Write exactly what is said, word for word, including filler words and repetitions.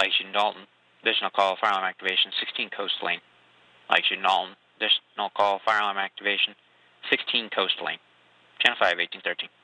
Light shooting Dalton. Additional call, fire alarm activation, sixteen Coastal Lane. Light shooting Dalton. Additional call, fire alarm activation, sixteen Coastal Lane. Channel five, eighteen thirteen.